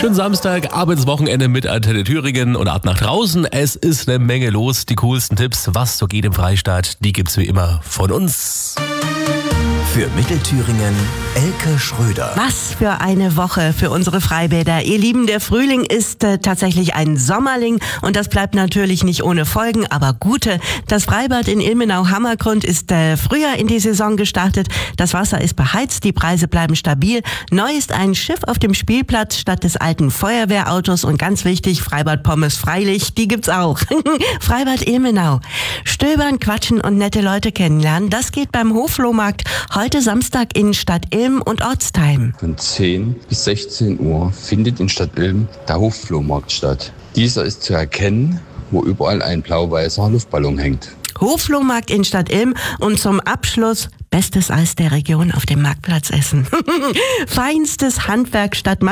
Schönen Samstag, ab ins Wochenende mit Antenne Thüringen und ab nach draußen. Es ist eine Menge los. Die coolsten Tipps, was so geht im Freistaat, die gibt's wie immer von uns. Für Mittelthüringen, Elke Schröder. Was für eine Woche für unsere Freibäder. Ihr Lieben, der Frühling ist tatsächlich ein Sommerling und das bleibt natürlich nicht ohne Folgen, aber gute. Das Freibad in Ilmenau-Hammergrund ist früher in die Saison gestartet. Das Wasser ist beheizt, die Preise bleiben stabil. Neu ist ein Schiff auf dem Spielplatz statt des alten Feuerwehrautos und ganz wichtig, Freibad-Pommes freilich, die gibt's auch. Freibad Ilmenau. Stöbern, quatschen und nette Leute kennenlernen, das geht beim Hofflohmarkt heute Samstag in Stadt Ilm und Ortsteim. Von 10 bis 16 Uhr findet in Stadt Ilm der Hofflohmarkt statt. Dieser ist zu erkennen, wo überall ein blau-weißer Luftballon hängt. Hofflohmarkt in Stadt Ilm und zum Abschluss bestes Eis der Region auf dem Marktplatz essen. Feinstes Handwerk statt